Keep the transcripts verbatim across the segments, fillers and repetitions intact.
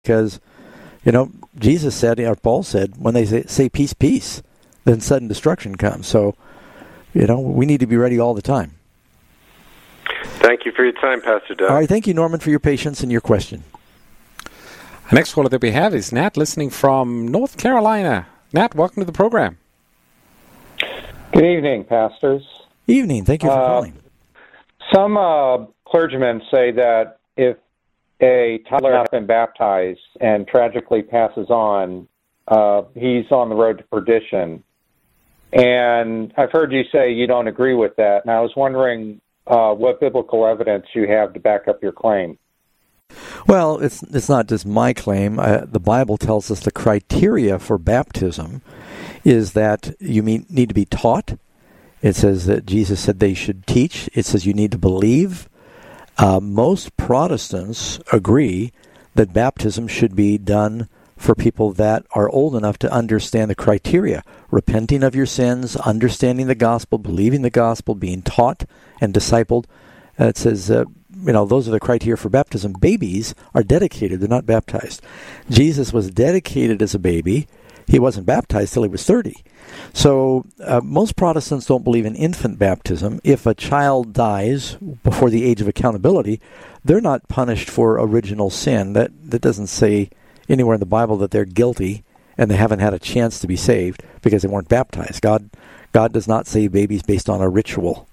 because, you know, Jesus said, or Paul said, when they say, say peace, peace, then sudden destruction comes. So, you know, we need to be ready all the time. Thank you for your time, Pastor Doug. All right, thank you, Norman, for your patience and your question. The next caller that we have is Nat, listening from North Carolina. Nat, welcome to the program. Good evening, pastors. Evening. Thank you for uh, calling. Some uh, clergymen say that if a toddler has been baptized and tragically passes on, uh, he's on the road to perdition. And I've heard you say you don't agree with that, and I was wondering uh, what biblical evidence you have to back up your claim. Well, it's it's not just my claim. Uh, the Bible tells us the criteria for baptism is that you mean, need to be taught. It says that Jesus said they should teach. It says you need to believe. Uh, most Protestants agree that baptism should be done for people that are old enough to understand the criteria. Repenting of your sins, understanding the gospel, believing the gospel, being taught and discipled. Uh, it says, uh, you know, those are the criteria for baptism. Babies are dedicated. They're not baptized. Jesus was dedicated as a baby. He wasn't baptized till he was thirty. So uh, most Protestants don't believe in infant baptism. If a child dies before the age of accountability, they're not punished for original sin. That that doesn't say anywhere in the Bible that they're guilty and they haven't had a chance to be saved because they weren't baptized. God, God does not save babies based on a ritual.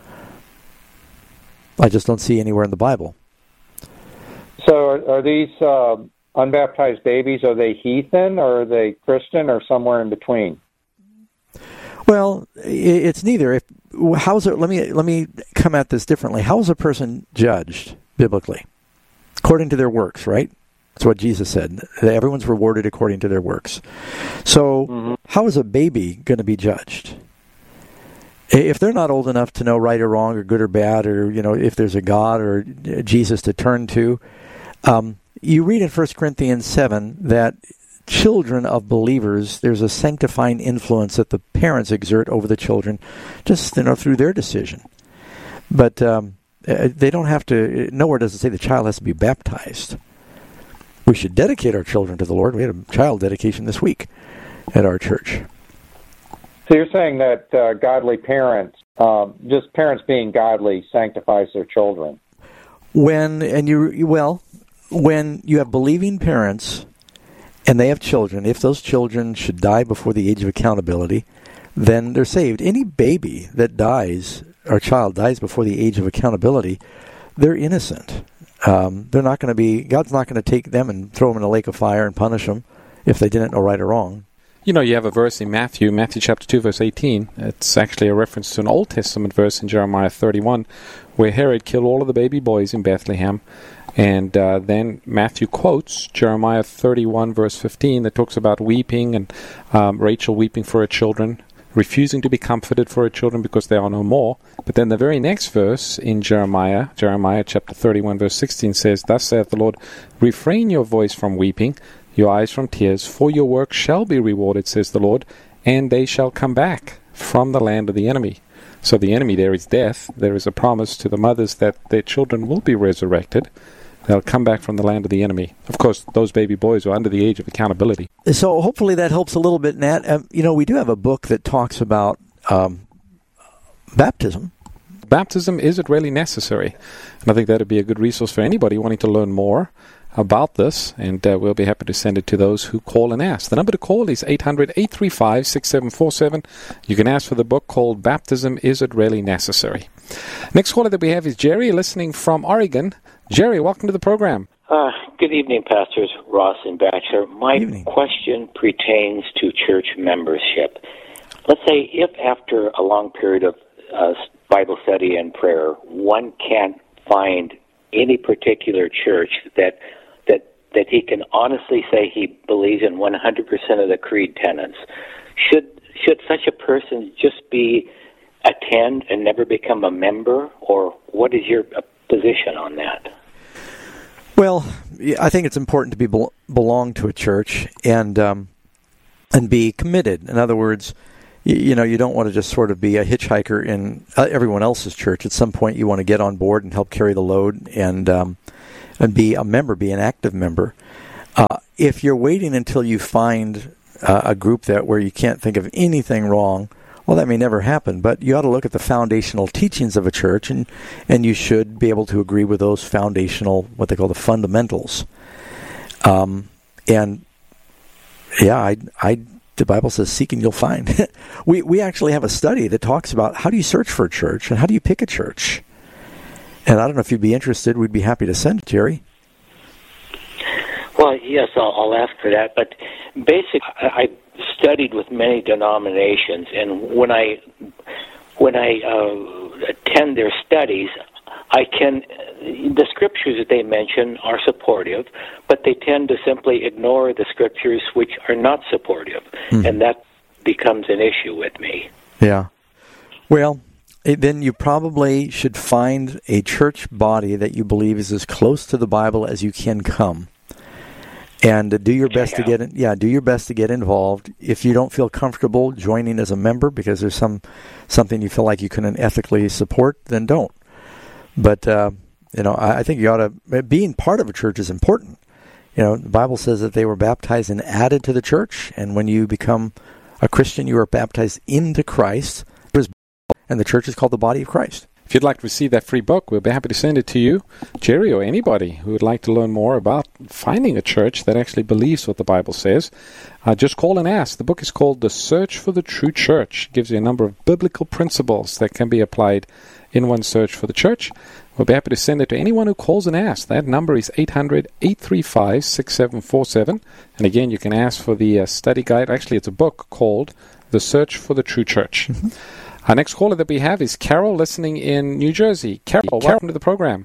I just don't see anywhere in the Bible. So are, are these uh, unbaptized babies, are they heathen or are they Christian or somewhere in between? Well, it's neither. If how's it? Let me let me come at this differently. How is a person judged biblically? According to their works, right? That's what Jesus said. Everyone's rewarded according to their works. So, mm-hmm. How is a baby going to be judged? If they're not old enough to know right or wrong or good or bad, or you know, if there's a God or Jesus to turn to, um, you read in First Corinthians seven that children of believers, there's a sanctifying influence that the parents exert over the children, just you know through their decision. But um, they don't have to. Nowhere does it say the child has to be baptized. We should dedicate our children to the Lord. We had a child dedication this week at our church. So you're saying that uh, godly parents, um, just parents being godly, sanctifies their children. When and you well, when you have believing parents. And they have children, if those children should die before the age of accountability, then they're saved. Any baby that dies, or child dies before the age of accountability, they're innocent. Um, they're not going to be, God's not going to take them and throw them in a lake of fire and punish them if they didn't know right or wrong. You know, you have a verse in Matthew, Matthew chapter two, verse eighteen. It's actually a reference to an Old Testament verse in Jeremiah thirty-one, where Herod killed all of the baby boys in Bethlehem. And uh, then Matthew quotes Jeremiah thirty-one, verse fifteen, that talks about weeping and um, Rachel weeping for her children, refusing to be comforted for her children because they are no more. But then the very next verse in Jeremiah, Jeremiah chapter thirty-one, verse sixteen says, "Thus saith the Lord, refrain your voice from weeping, your eyes from tears, for your work shall be rewarded, says the Lord, and they shall come back from the land of the enemy." So the enemy there is death. There is a promise to the mothers that their children will be resurrected. They'll come back from the land of the enemy. Of course, those baby boys are under the age of accountability. So hopefully that helps a little bit, Nat. Um, you know, we do have a book that talks about um, baptism. Baptism, is it really necessary? And I think that would be a good resource for anybody wanting to learn more about this, and uh, we'll be happy to send it to those who call and ask. The number to call is eight hundred, eight three five, six seven four seven. You can ask for the book called Baptism, Is It Really Necessary? Next caller that we have is Jerry, listening from Oregon. Jerry, welcome to the program. Uh, good evening, Pastors Ross and Batchelor. My question pertains to church membership. Let's say if after a long period of uh, Bible study and prayer, one can't find any particular church that that that he can honestly say he believes in one hundred percent of the creed tenets, should should such a person just be attend and never become a member, or what is your position on that? Well, I think it's important to be be- belong to a church and um, and be committed. In other words, you, you know, you don't want to just sort of be a hitchhiker in uh, everyone else's church. At some point, you want to get on board and help carry the load and um, and be a member, be an active member. Uh, if you're waiting until you find uh, a group that where you can't think of anything wrong, well, that may never happen. But you ought to look at the foundational teachings of a church, and and you should be able to agree with those foundational, what they call the fundamentals. Um, and yeah, I, I, the Bible says, "Seek and you'll find." we we actually have a study that talks about how do you search for a church and how do you pick a church. And I don't know if you'd be interested. We'd be happy to send it, Jerry. Well, yes, I'll, I'll ask for that. But basically, I, I studied with many denominations, and when I when I uh, attend their studies, I can the scriptures that they mention are supportive, but they tend to simply ignore the scriptures which are not supportive, mm-hmm. and that becomes an issue with me. Yeah. Well, then you probably should find a church body that you believe is as close to the Bible as you can come, and do your best yeah. to get in, yeah, do your best to get involved. If you don't feel comfortable joining as a member because there's some something you feel like you couldn't ethically support, then don't. But uh, you know, I, I think you ought to. Being part of a church is important. You know, the Bible says that they were baptized and added to the church, and when you become a Christian, you are baptized into Christ. And the church is called the body of Christ. If you'd like to receive that free book, we'll be happy to send it to you, Jerry, or anybody who would like to learn more about finding a church that actually believes what the Bible says. Uh, just call and ask. The book is called The Search for the True Church. It gives you a number of biblical principles that can be applied in one's search for the church. We'll be happy to send it to anyone who calls and asks. That number is eight hundred, eight three five, six seven four seven. And again, you can ask for the uh, study guide. Actually, it's a book called The Search for the True Church. Mm-hmm. Our next caller that we have is Carol, listening in New Jersey. Carol, welcome to the program.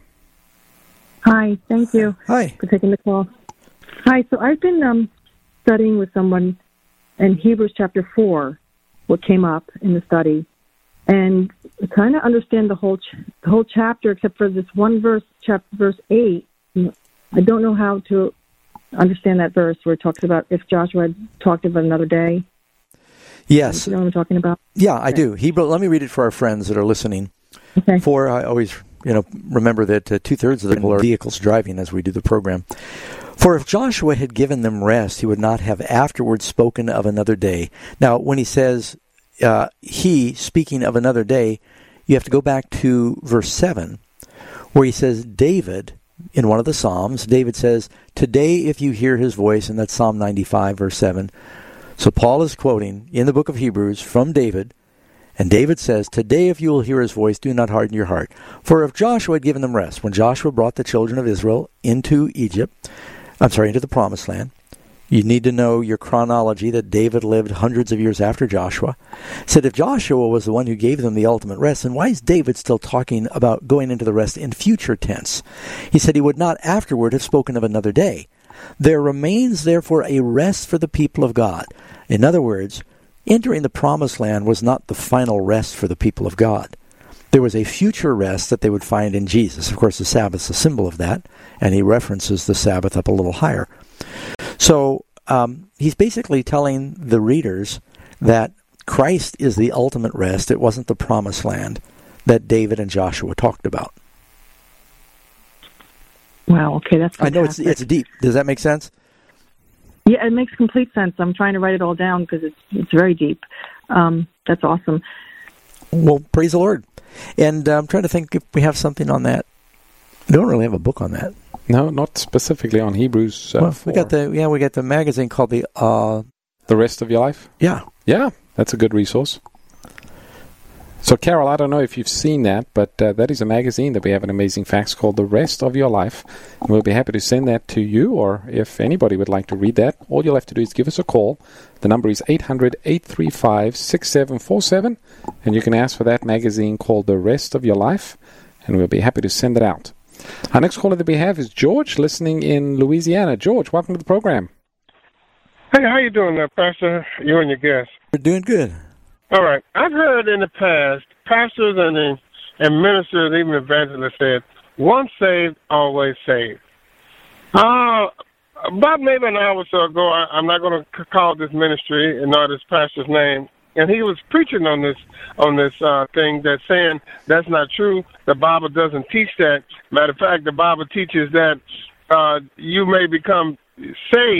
Hi, thank you Hi. for taking the call. Hi, so I've been um, studying with someone in Hebrews chapter four, what came up in the study, and I kind of understand the whole ch- the whole chapter except for this one verse, chapter verse eight. I don't know how to understand that verse where it talks about if Joshua had talked about another day. Yes. You know what I'm talking about? Yeah, I okay. do. Hebrew. Let me read it for our friends that are listening. Okay. For I always, you know, remember that uh, two-thirds of the people are vehicles driving as we do the program. For if Joshua had given them rest, he would not have afterwards spoken of another day. Now, when he says uh, he, speaking of another day, you have to go back to verse seven, where he says David, in one of the Psalms, David says, today if you hear his voice, and that's Psalm ninety-five, verse seven. So Paul is quoting in the book of Hebrews from David, and David says, today if you will hear his voice, do not harden your heart. For if Joshua had given them rest, when Joshua brought the children of Israel into Egypt, I'm sorry, into the promised land, you need to know your chronology that David lived hundreds of years after Joshua. Said if Joshua was the one who gave them the ultimate rest, then why is David still talking about going into the rest in future tense? He said he would not afterward have spoken of another day. There remains, therefore, a rest for the people of God. In other words, entering the promised land was not the final rest for the people of God. There was a future rest that they would find in Jesus. Of course, the Sabbath's a symbol of that, and he references the Sabbath up a little higher. So um, he's basically telling the readers that Christ is the ultimate rest. It wasn't the promised land that David and Joshua talked about. Wow, okay, that's fantastic. I know it's it's deep. Does that make sense? Yeah, it makes complete sense. I'm trying to write it all down because it's it's very deep. Um, that's awesome. Well, praise the Lord. And uh, I'm trying to think if we have something on that. We don't really have a book on that. No, not specifically on Hebrews. Uh, well, we got the yeah, we got the magazine called the uh, The Rest of Your Life. Yeah, yeah, that's a good resource. So, Carol, I don't know if you've seen that, but uh, that is a magazine that we have in Amazing Facts called The Rest of Your Life. And we'll be happy to send that to you, or if anybody would like to read that, all you'll have to do is give us a call. The number is eight hundred, eight three five, six seven four seven, and you can ask for that magazine called The Rest of Your Life, and we'll be happy to send it out. Our next caller that we have is George, listening in Louisiana. George, welcome to the program. Hey, how you doing there, Pastor? You and your guest. We're doing good. All right. I've heard in the past, pastors and and ministers, even evangelists said, once saved, always saved. Uh, about maybe an hour or so ago, I, I'm not going to call this ministry and not this pastor's name, and he was preaching on this on this uh, thing that's saying that's not true. The Bible doesn't teach that. Matter of fact, the Bible teaches that uh, you may become saved